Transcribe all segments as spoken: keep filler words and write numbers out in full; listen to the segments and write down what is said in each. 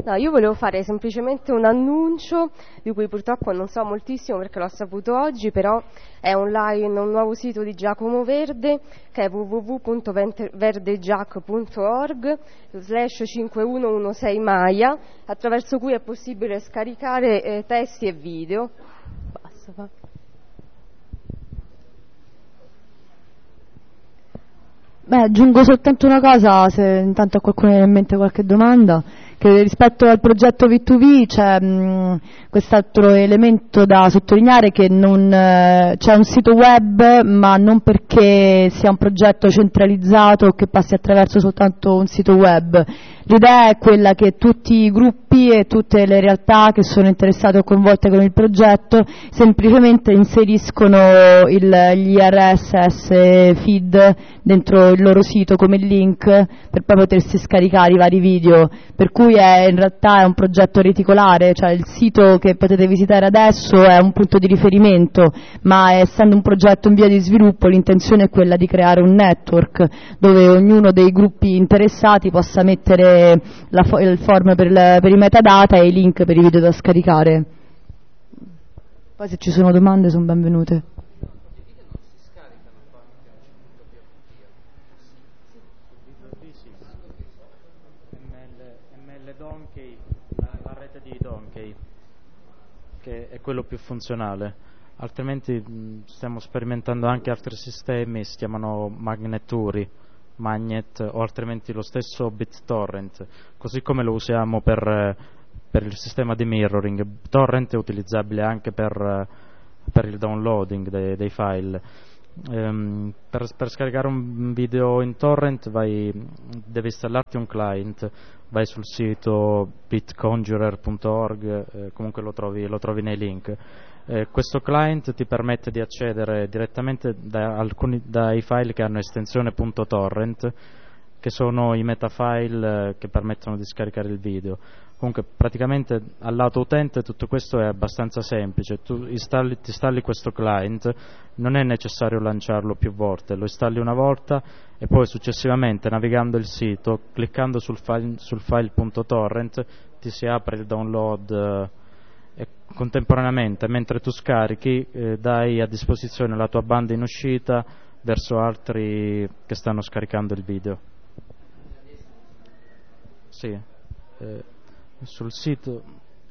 No, io volevo fare semplicemente un annuncio di cui purtroppo non so moltissimo perché l'ho saputo oggi, però è online un nuovo sito di Giacomo Verde che è w w w punto verdegiac punto org slash cinquemila diciassette Maya, attraverso cui è possibile scaricare eh, testi e video. Basta, fa. Beh, aggiungo soltanto una cosa, se intanto a qualcuno viene in mente qualche domanda, che rispetto al progetto V due V c'è mh, quest'altro elemento da sottolineare, che non, eh, c'è un sito web, ma non perché sia un progetto centralizzato o che passi attraverso soltanto un sito web. L'idea è quella che tutti i gruppi e tutte le realtà che sono interessate o coinvolte con il progetto semplicemente inseriscono il, gli R S S feed dentro il loro sito come link per poi potersi scaricare i vari video, per cui è, in realtà è un progetto reticolare, cioè il sito che potete visitare adesso è un punto di riferimento, ma essendo un progetto in via di sviluppo l'intenzione è quella di creare un network dove ognuno dei gruppi interessati possa mettere la, il form per, la, per i metadata e i link per i video da scaricare. Poi se ci sono domande sono benvenute. Donkey, la, la rete di Donkey, che è quello più funzionale, altrimenti mh, stiamo sperimentando anche altri sistemi, si chiamano Magneturi, Magnet, o altrimenti lo stesso BitTorrent, così come lo usiamo per, per il sistema di mirroring. Torrent è utilizzabile anche per, per il downloading dei, dei file. Um, per, per scaricare un video in torrent vai, devi installarti un client, vai sul sito bitconjurer punto org, eh, comunque lo trovi, lo trovi nei link. Eh, questo client ti permette di accedere direttamente da alcuni, dai file che hanno estensione .torrent, che sono i metafile eh, che permettono di scaricare il video. Comunque praticamente al lato utente tutto questo è abbastanza semplice, tu installi, ti installi questo client, non è necessario lanciarlo più volte, lo installi una volta e poi successivamente navigando il sito, cliccando sul file, sul file .torrent ti si apre il download eh, e contemporaneamente mentre tu scarichi eh, dai a disposizione la tua banda in uscita verso altri che stanno scaricando il video. Sì. Eh, sul sito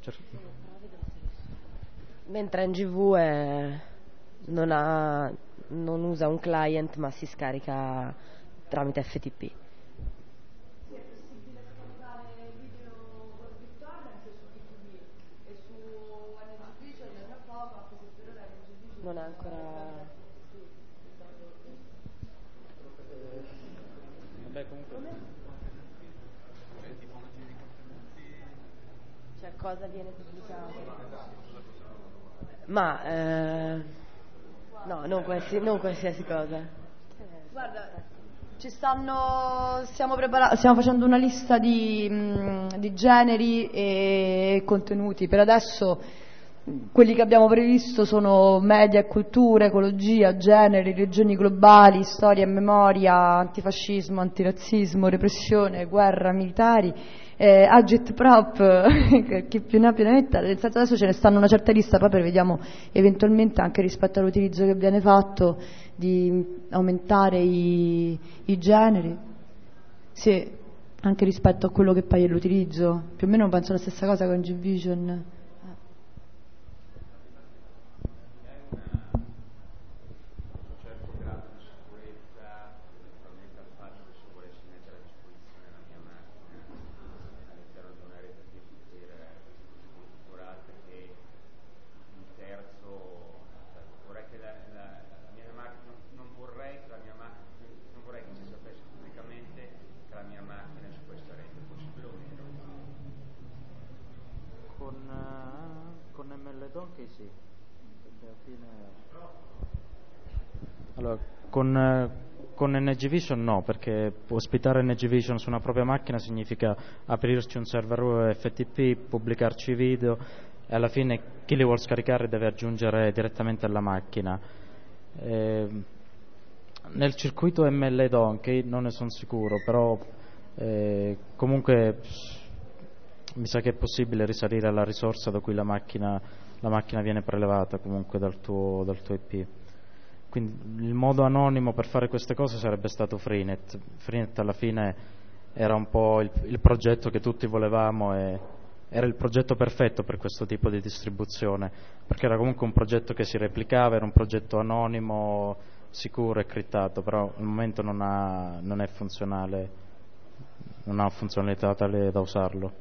mentre N G V è, non, ha, non usa un client ma si scarica tramite F T P. Sì, è possibile scaricare video con BitTorrent su V due V e su N G Vision da poco, anche se per ora N G Vision non è ancora. Vabbè, comunque Cioè cosa viene pubblicato? Ma eh, no, non, qualsi, non qualsiasi cosa. Guarda, ci stanno, stiamo, prepara- stiamo facendo una lista di, mh, di generi e contenuti. Per adesso quelli che abbiamo previsto sono media e cultura, ecologia, generi, regioni globali, storia e memoria, antifascismo, antirazzismo, repressione, guerra, militari, eh, agitprop, chi più ne ha più ne metta. Nel senso, adesso ce ne stanno una certa lista, poi prevediamo eventualmente anche rispetto all'utilizzo che viene fatto di aumentare i, i generi, sì, anche rispetto a quello che poi è l'utilizzo. Più o meno penso la stessa cosa con G Vision. Donkey sì. Allora, con, con N G Vision no, perché ospitare N G Vision su una propria macchina significa aprirci un server F T P, pubblicarci video e alla fine chi li vuole scaricare deve aggiungere direttamente alla macchina. Eh, nel circuito M L Donkey non ne sono sicuro, però eh, comunque mi sa che è possibile risalire alla risorsa da cui la macchina, la macchina viene prelevata comunque dal tuo, dal tuo I P. Quindi il modo anonimo per fare queste cose sarebbe stato Freenet. Freenet alla fine era un po' il, il progetto che tutti volevamo e era il progetto perfetto per questo tipo di distribuzione, perché era comunque un progetto che si replicava, era un progetto anonimo, sicuro e criptato, però al momento non ha, non è funzionale, non ha funzionalità tale da usarlo.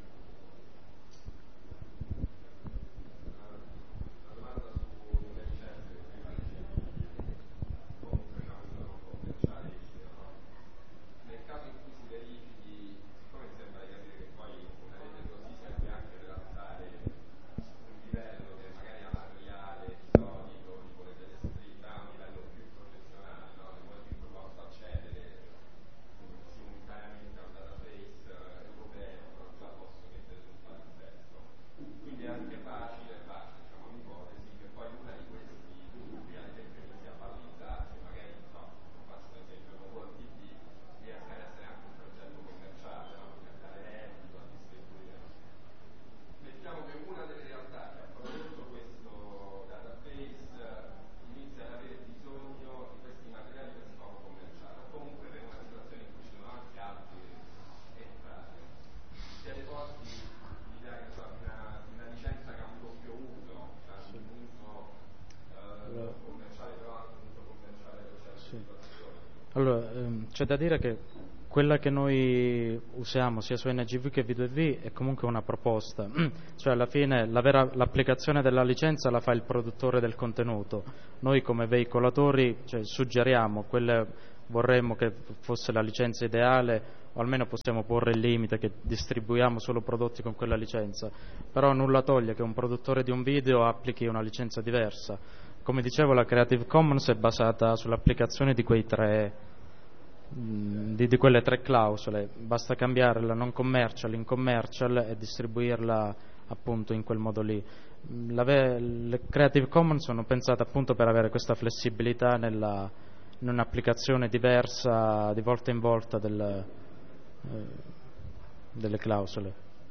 Allora, ehm, c'è da dire che quella che noi usiamo sia su N G V che V due V è comunque una proposta, cioè alla fine la vera, l'applicazione della licenza la fa il produttore del contenuto. Noi come veicolatori, cioè, suggeriamo, quelle vorremmo che fosse la licenza ideale, o almeno possiamo porre il limite che distribuiamo solo prodotti con quella licenza, però nulla toglie che un produttore di un video applichi una licenza diversa. Come dicevo, la Creative Commons è basata sull'applicazione di quei tre Di, di quelle tre clausole, basta cambiare la non commercial in commercial e distribuirla appunto in quel modo lì. La, le Creative Commons sono pensate appunto per avere questa flessibilità nella, in un'applicazione diversa di volta in volta del, eh, delle clausole.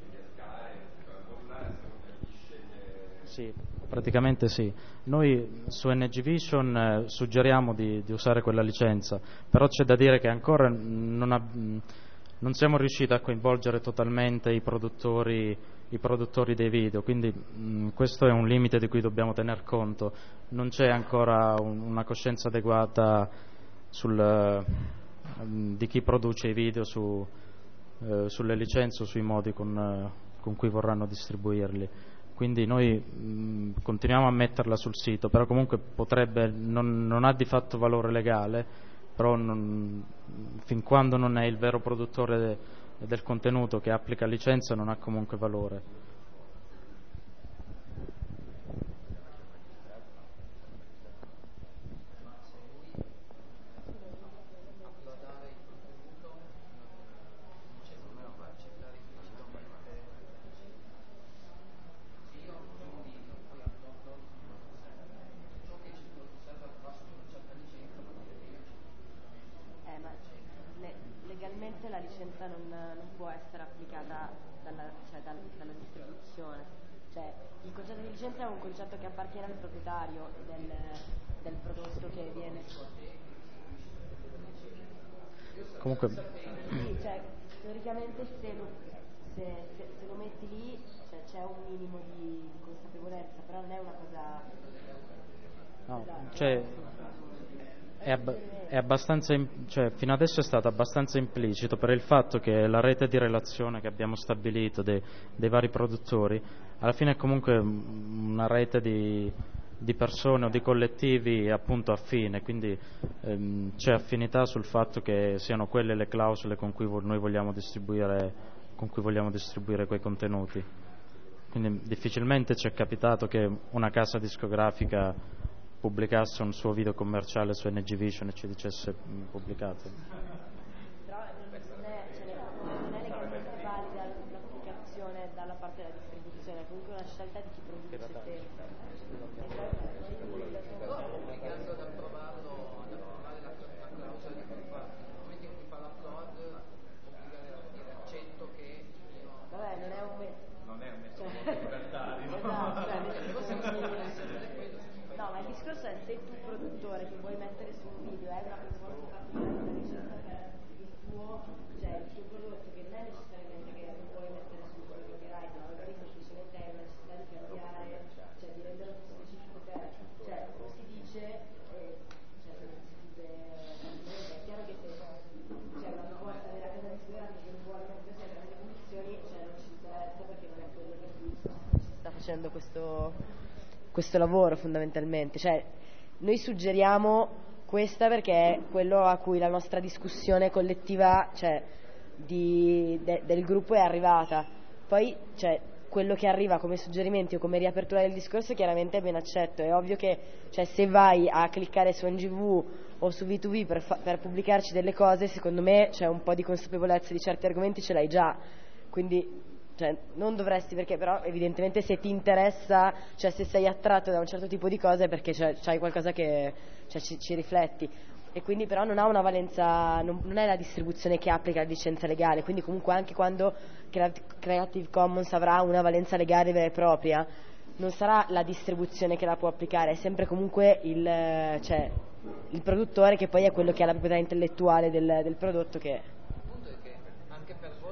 Sì, praticamente sì. Noi su N G Vision eh, suggeriamo di, di usare quella licenza, però c'è da dire che ancora non, ha, non siamo riusciti a coinvolgere totalmente i produttori, i produttori dei video, quindi mh, questo è un limite di cui dobbiamo tener conto. Non c'è ancora un, una coscienza adeguata sul, uh, di chi produce i video su, uh, sulle licenze o sui modi con, uh, con cui vorranno distribuirli. Quindi noi mh, continuiamo a metterla sul sito, però comunque potrebbe, non, non ha di fatto valore legale, però non, fin quando non è il vero produttore de, del contenuto che applica licenza non ha comunque valore. Legalmente la licenza non, non può essere applicata dalla, cioè, dal, dalla distribuzione, cioè il concetto di licenza è un concetto che appartiene al proprietario del, del prodotto che viene. Comunque sì, cioè teoricamente se lo, se, se, se lo metti lì, cioè, c'è un minimo di, di consapevolezza, però non è una cosa no, cioè È, ab- è abbastanza, cioè, fino adesso è stato abbastanza implicito per il fatto che la rete di relazione che abbiamo stabilito dei, dei vari produttori alla fine è comunque una rete di, di persone o di collettivi appunto affine, quindi ehm, c'è affinità sul fatto che siano quelle le clausole con cui vo- noi vogliamo distribuire, con cui vogliamo distribuire quei contenuti. Quindi difficilmente ci è capitato che una casa discografica pubblicasse un suo video commerciale su N G Vision e ci dicesse mh, pubblicate. Però non è, cioè, non è legalmente valida l'applicazione dalla parte della distribuzione, è comunque una scelta di chi produce sempre. Obbligando ad approvarlo, ad approvare la, la clausola di conformità. Nel momento in cui fa l'upload, obbligare a dire accetto che io... Vabbè, non è un No, ma il discorso è se tu produttore che vuoi mettere su un video è una persona particolare di ricerca per il tuo, cioè il tuo prodotto, che non è necessariamente che non puoi mettere su un copyright, ma magari semplicemente hai una necessità di cambiare, cioè di renderlo più specifico per, cioè come si dice, eh, cioè come si dice, è chiaro che se c'è una proposta della casa discografica che non vuole mettere sempre nelle condizioni, cioè non ci interessa perché non è quello per cui si sta facendo questo questo lavoro fondamentalmente. Cioè noi suggeriamo questa perché è quello a cui la nostra discussione collettiva, cioè, di, de, del gruppo è arrivata. Poi cioè, quello che arriva come suggerimenti o come riapertura del discorso chiaramente è ben accetto. È ovvio che cioè, se vai a cliccare su N G V o su V due V per, fa, per pubblicarci delle cose, secondo me c'è un po' di consapevolezza di certi argomenti ce l'hai già, quindi cioè, non dovresti, perché però evidentemente se ti interessa, cioè se sei attratto da un certo tipo di cose è perché cioè, c'hai qualcosa che cioè, ci, ci rifletti, e quindi però non ha una valenza, non, non è la distribuzione che applica la licenza legale, quindi comunque anche quando Creative Commons avrà una valenza legale vera e propria non sarà la distribuzione che la può applicare, è sempre comunque il, cioè, il produttore che poi è quello che ha la proprietà intellettuale del, del prodotto che... Il punto è che anche per voi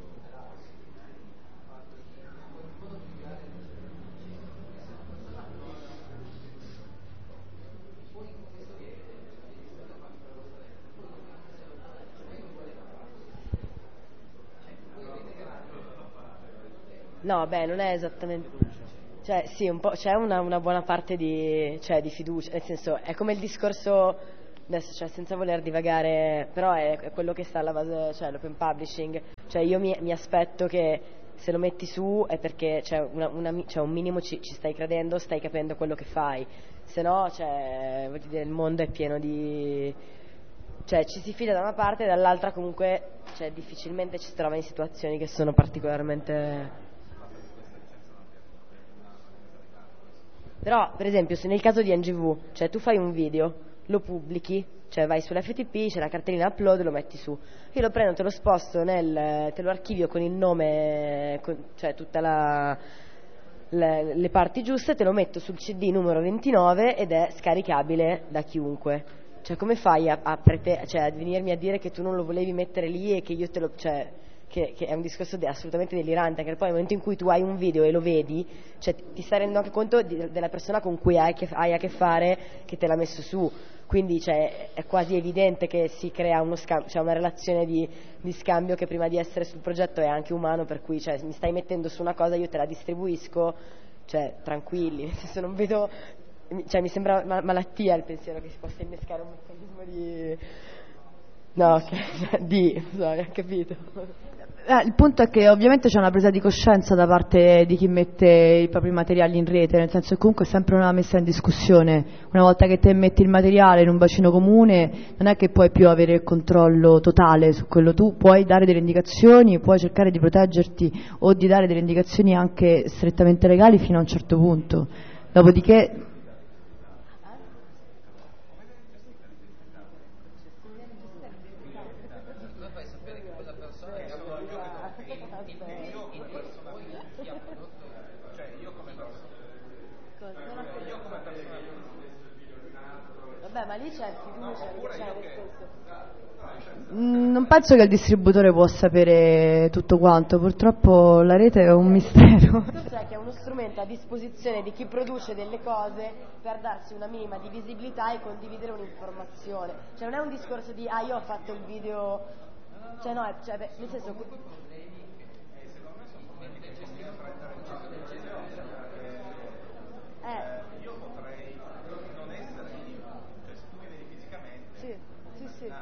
No, beh, non è esattamente... Cioè, sì, un po', c'è una, una buona parte di, cioè, di fiducia, nel senso, è come il discorso, adesso, cioè, senza voler divagare, però è, è quello che sta alla base, cioè, l'open publishing. Cioè, io mi, mi aspetto che se lo metti su è perché, cioè, una, una, cioè, un minimo ci, ci stai credendo, stai capendo quello che fai. Se no, cioè, voglio dire, il mondo è pieno di... Cioè, ci si fida da una parte e dall'altra comunque, cioè, difficilmente ci si trova in situazioni che sono particolarmente... Però, per esempio, se nel caso di N G V, cioè tu fai un video, lo pubblichi, cioè vai sull'F T P, c'è la cartellina upload e lo metti su. Io lo prendo, te lo sposto, nel, te lo archivio con il nome, con, cioè tutte le, le parti giuste, te lo metto sul C D numero ventinove ed è scaricabile da chiunque. Cioè come fai a, a, prete- cioè, a venirmi a dire che tu non lo volevi mettere lì e che io te lo... Cioè, Che, che è un discorso de- assolutamente delirante, anche poi nel momento in cui tu hai un video e lo vedi, cioè ti stai rendendo anche conto di, della persona con cui hai, che, hai a che fare, che te l'ha messo su, quindi cioè, è quasi evidente che si crea uno scambio, cioè una relazione di, di scambio che prima di essere sul progetto è anche umano, per cui cioè, mi stai mettendo su una cosa, io te la distribuisco, cioè tranquilli, nel senso non vedo, cioè mi sembra ma- malattia il pensiero che si possa innescare un meccanismo di... No, ok, di, sorry, ho capito. Eh, il punto è che ovviamente c'è una presa di coscienza da parte di chi mette i propri materiali in rete, nel senso che comunque è sempre una messa in discussione. Una volta che te metti il materiale in un bacino comune non è che puoi più avere il controllo totale su quello, tu puoi dare delle indicazioni, puoi cercare di proteggerti o di dare delle indicazioni anche strettamente legali fino a un certo punto, dopodiché Vabbè, ma lì c'è fiducia, cioè nel senso... non penso che il distributore possa sapere tutto quanto, purtroppo la rete è un mistero. Il discorso è che è uno strumento a disposizione di chi produce delle cose per darsi una minima di visibilità e condividere un'informazione. Cioè non è un discorso di ah io ho fatto il video, cioè no, è, cioè, beh, nel senso... Eh. Sì, sì, sì.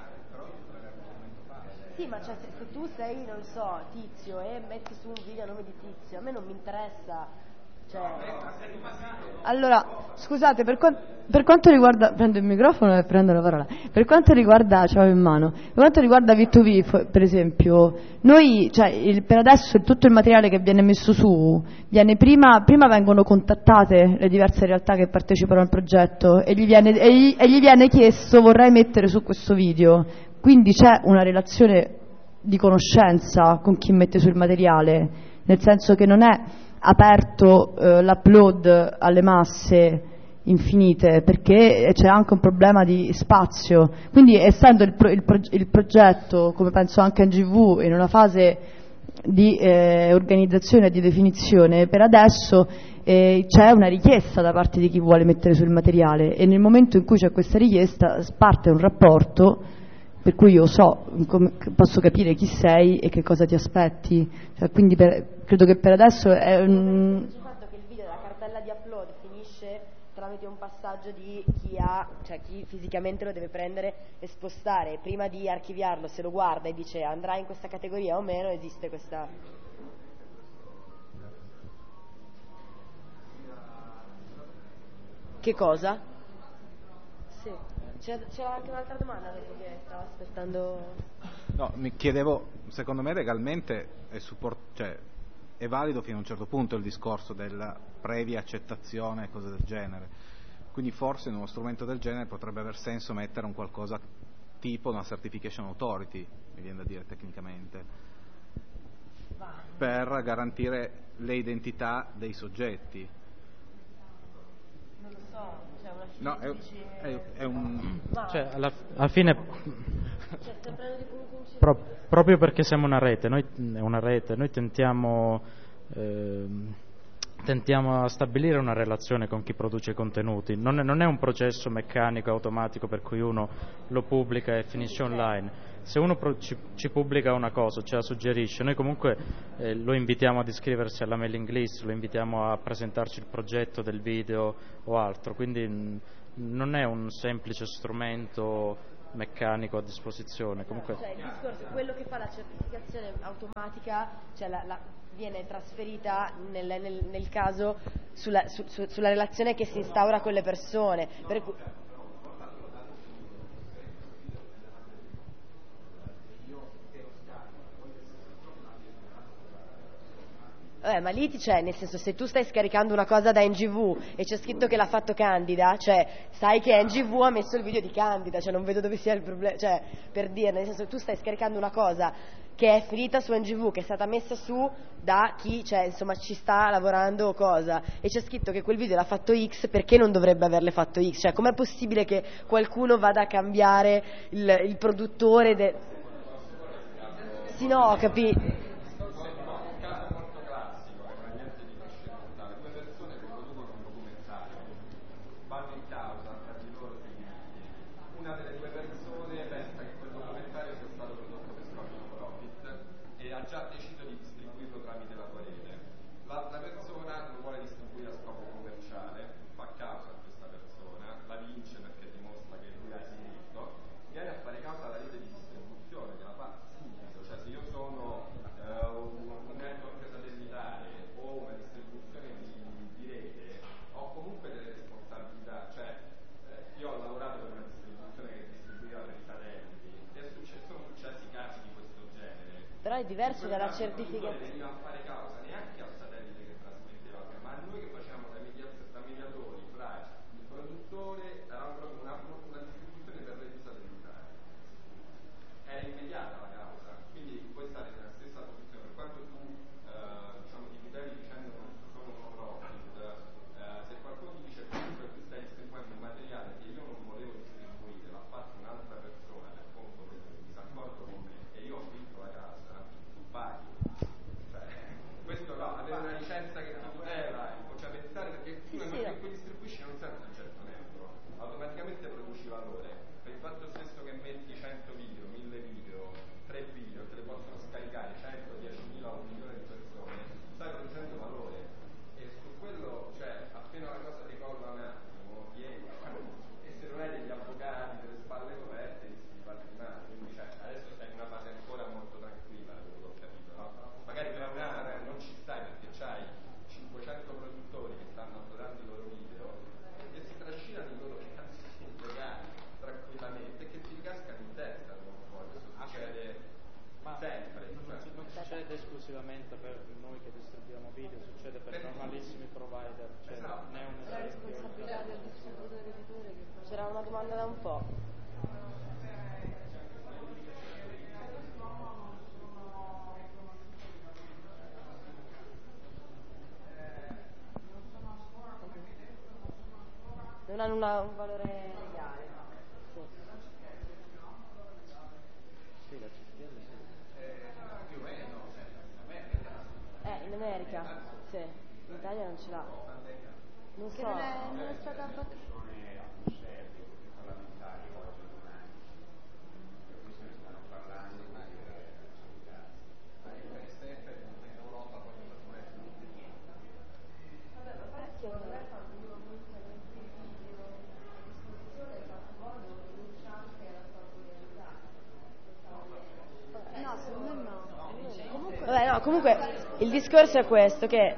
Sì, ma cioè, se, se tu sei, non so, Tizio e metti su un video a nome di Tizio, a me non mi interessa, cioè... Allora, scusate, per, qua- per quanto riguarda... Prendo il microfono e prendo la parola. Per quanto riguarda... ce l'ho in mano. Per quanto riguarda V due V, f- per esempio, noi, cioè, il, per adesso tutto il materiale che viene messo su, viene prima, prima vengono contattate le diverse realtà che partecipano al progetto e gli viene, e gli, e gli viene chiesto vorrei mettere su questo video. Quindi c'è una relazione di conoscenza con chi mette sul materiale, nel senso che non è aperto eh, l'upload alle masse infinite, perché c'è anche un problema di spazio. Quindi, essendo il, pro, il, pro, il progetto, come penso anche N G V, in una fase di eh, organizzazione e di definizione, per adesso eh, c'è una richiesta da parte di chi vuole mettere sul materiale, e nel momento in cui c'è questa richiesta parte un rapporto per cui io so, come, posso capire chi sei e che cosa ti aspetti. Cioè, quindi per, credo che per adesso è un... Il fatto che il video della cartella di upload finisce tramite un passaggio di chi ha, cioè chi fisicamente lo deve prendere e spostare, prima di archiviarlo, se lo guarda e dice andrà in questa categoria o meno, esiste questa... Che cosa? Sì, c'era, c'era anche un'altra domanda dopo che stavo aspettando. No, mi chiedevo, secondo me legalmente è, support- cioè, è valido fino a un certo punto il discorso della previa accettazione e cose del genere, quindi forse in uno strumento del genere potrebbe aver senso mettere un qualcosa tipo una certification authority, mi viene da dire tecnicamente, per garantire le identità dei soggetti. Non lo so, cioè una No, è, è, è un... Cioè, alla, alla fine, cioè, sempre di cui pro, proprio perché siamo una rete, noi, è una rete, noi tentiamo, eh, tentiamo a stabilire una relazione con chi produce contenuti. Non è, non è un processo meccanico, automatico, per cui uno lo pubblica e finisce online. Se uno pro, ci, ci pubblica una cosa, ce la suggerisce, noi comunque eh, lo invitiamo ad iscriversi alla mailing list, lo invitiamo a presentarci il progetto del video o altro, quindi mh, non è un semplice strumento meccanico a disposizione. Comunque... Cioè, il discorso è quello che fa la certificazione automatica, cioè la, la, viene trasferita nel, nel, nel caso sulla, su, su, sulla relazione che si instaura con le persone. Per cui... Eh, ma lì cioè, nel senso, se tu stai scaricando una cosa da N G V e c'è scritto che l'ha fatto Candida, cioè sai che N G V ha messo il video di Candida, cioè non vedo dove sia il problema, cioè per dire, nel senso, tu stai scaricando una cosa che è finita su N G V, che è stata messa su da chi, cioè insomma ci sta lavorando o cosa, e c'è scritto che quel video l'ha fatto X, perché non dovrebbe averle fatto X? Cioè com'è possibile che qualcuno vada a cambiare il, il produttore de... Sì, no, ho capito. Però è diverso dalla certificazione. Esclusivamente per noi che distribuiamo video, succede per normalissimi provider, cioè esatto. Non è un la responsabilità del distributore editore. C'era una domanda da un po'. non hanno una- un valore legale. Sì. Sì, la C P L sì. Eh, in America, sì, in Italia non ce l'ha. Non so. Non è, non è stata abbatt- No, secondo me no. Vabbè, no, comunque il discorso è questo, che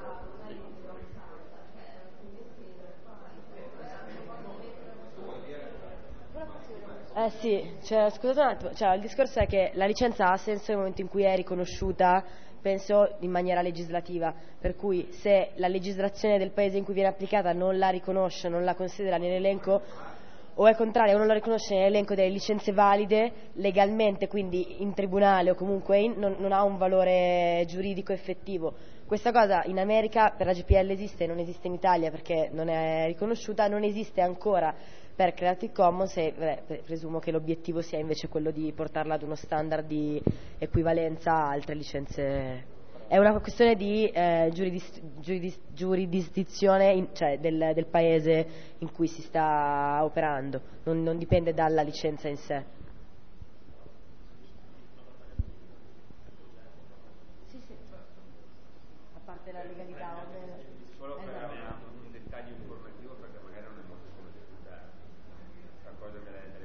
eh sì, cioè, scusate un attimo, cioè, il discorso è che la licenza ha senso nel momento in cui è riconosciuta, penso, in maniera legislativa, per cui se la legislazione del paese in cui viene applicata non la riconosce, non la considera nell'elenco, o è contraria o non la riconosce nell'elenco delle licenze valide legalmente, quindi in tribunale o comunque in, non, non ha un valore giuridico effettivo. Questa cosa in America per la G P L esiste, non esiste in Italia perché non è riconosciuta, non esiste ancora per Creative Commons e beh, presumo che l'obiettivo sia invece quello di portarla ad uno standard di equivalenza a altre licenze. È una questione di eh, giuridis- giuridis- giurisdizione in- cioè del, del paese in cui si sta operando, non, non dipende dalla licenza in sé. Sì, sì. A parte la legalità, ovviamente. Solo per Esatto. avere un dettaglio informativo perché magari non è molto come da cosa me l'hai